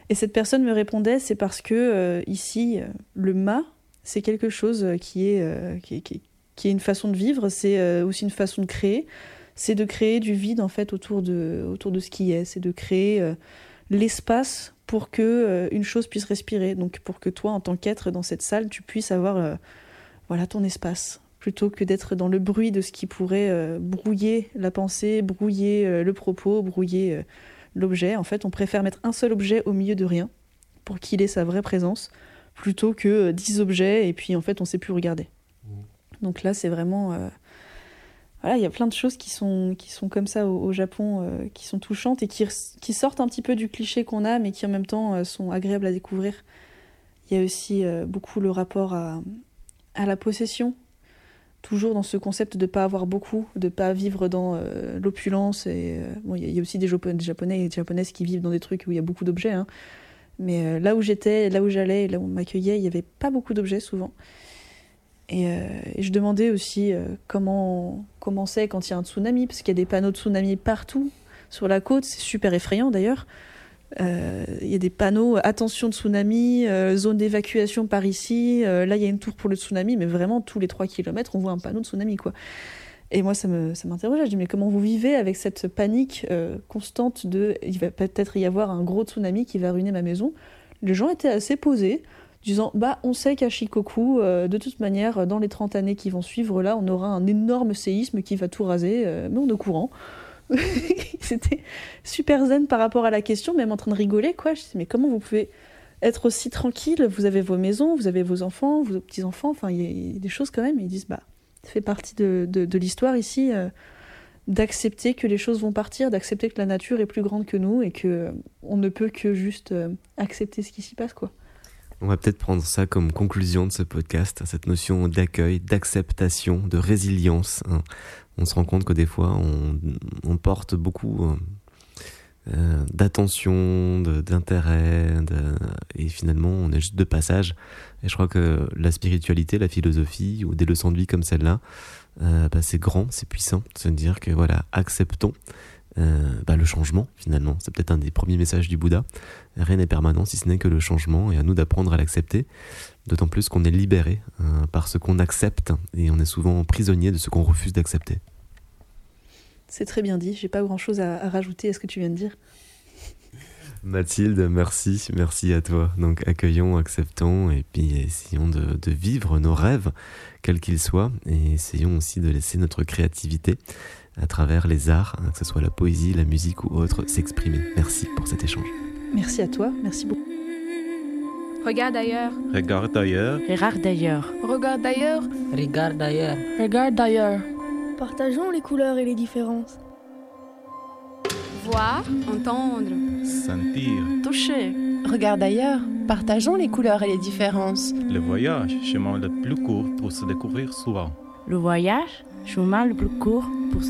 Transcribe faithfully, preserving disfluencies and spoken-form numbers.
Et cette personne me répondait, c'est parce que euh, ici, euh, le mât, c'est quelque chose qui est, euh, qui, qui, qui est une façon de vivre, c'est euh, aussi une façon de créer. C'est de créer du vide en fait autour de, autour de ce qui est, c'est de créer euh, l'espace pour que euh, une chose puisse respirer. Donc pour que toi, en tant qu'être dans cette salle, tu puisses avoir euh, voilà, ton espace, plutôt que d'être dans le bruit de ce qui pourrait euh, brouiller la pensée, brouiller euh, le propos, brouiller euh, l'objet. En fait, on préfère mettre un seul objet au milieu de rien pour qu'il ait sa vraie présence, plutôt que euh, dix objets et puis en fait, on ne sait plus regarder. Mmh. Donc là, c'est vraiment... Euh, voilà, il y a plein de choses qui sont, qui sont comme ça au, au Japon, euh, qui sont touchantes et qui, qui sortent un petit peu du cliché qu'on a, mais qui en même temps euh, sont agréables à découvrir. Il y a aussi euh, beaucoup le rapport à, à la possession, toujours dans ce concept de ne pas avoir beaucoup, de ne pas vivre dans euh, l'opulence. Et, euh, bon, il y a aussi des Japonais et des Japonaises qui vivent dans des trucs où il y a beaucoup d'objets, hein. Mais euh, là où j'étais, là où j'allais, là où on m'accueillait, il n'y avait pas beaucoup d'objets souvent. Et, euh, et je demandais aussi euh, comment, comment c'est quand il y a un tsunami, parce qu'il y a des panneaux de tsunami partout sur la côte, c'est super effrayant d'ailleurs. Euh, il y a des panneaux, attention tsunami, euh, zone d'évacuation par ici, euh, là il y a une tour pour le tsunami, mais vraiment tous les trois kilomètres on voit un panneau de tsunami, quoi. Et moi ça, me, ça m'interrogeait, je dis mais comment vous vivez avec cette panique euh, constante de il va peut-être y avoir un gros tsunami qui va ruiner ma maison. Les gens étaient assez posés, disant bah on sait qu'à Shikoku, euh, de toute manière, dans les trente années qui vont suivre, là, on aura un énorme séisme qui va tout raser, euh, mais on est au courant. C'était super zen par rapport à la question, même en train de rigoler, quoi. Je disais, mais comment vous pouvez être aussi tranquille ? Vous avez vos maisons, vous avez vos enfants, vos petits-enfants, enfin, il y, y a des choses quand même, et ils disent, bah, ça fait partie de, de, de l'histoire ici, euh, d'accepter que les choses vont partir, d'accepter que la nature est plus grande que nous, et que euh, on ne peut que juste euh, accepter ce qui s'y passe, quoi. On va peut-être prendre ça comme conclusion de ce podcast, cette notion d'accueil, d'acceptation, de résilience. Hein. On se rend compte que des fois, on, on porte beaucoup euh, d'attention, de, d'intérêt, de, et finalement, on est juste de passage. Et je crois que la spiritualité, la philosophie, ou des leçons de vie comme celle-là, euh, bah, c'est grand, c'est puissant. C'est de dire que voilà, acceptons Euh, bah, le changement, finalement. C'est peut-être un des premiers messages du Bouddha. Rien n'est permanent si ce n'est que le changement, et à nous d'apprendre à l'accepter, d'autant plus qu'on est libéré euh, par ce qu'on accepte, et on est souvent prisonnier de ce qu'on refuse d'accepter. C'est très bien dit, j'ai pas grand-chose à, à rajouter à ce que tu viens de dire. Mathilde, merci, merci à toi. Donc accueillons, acceptons, et puis essayons de, de vivre nos rêves, quels qu'ils soient, et essayons aussi de laisser notre créativité à travers les arts, que ce soit la poésie, la musique ou autre, s'exprimer. Merci pour cet échange. Merci à toi, merci beaucoup. Regarde ailleurs. Regarde ailleurs. Regarde ailleurs. Regarde ailleurs. Regarde ailleurs. Regarde ailleurs. Partageons les couleurs et les différences. Voir, entendre. Sentir. Toucher. Regarde ailleurs. Partageons les couleurs et les différences. Le voyage, chemin le plus court pour se découvrir souvent. Le voyage, chemin le plus court pour